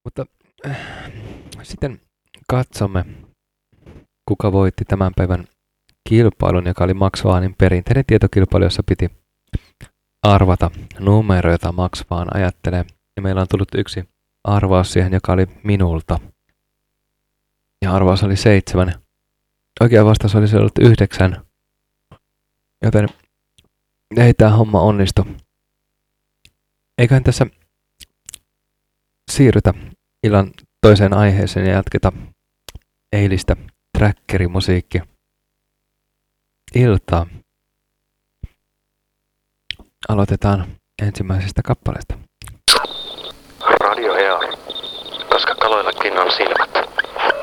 Mutta sitten katsomme, kuka voitti tämän päivän kilpailun, joka oli Max Vanin perinteinen tietokilpailu, jossa piti arvata numero, jota Max Van ajattelee. Ja meillä on tullut yksi arvaus siihen, joka oli minulta. Ja arvaus oli 7. Oikea vastaus olisi ollut 9. Joten ei tämä homma onnistu. Eiköhän tässä siirrytä illan toiseen aiheeseen ja jatketa eilistä trackerimusiikki iltaa. Aloitetaan ensimmäisestä kappaleesta. Radio EA, koska kaloillakin on silmät.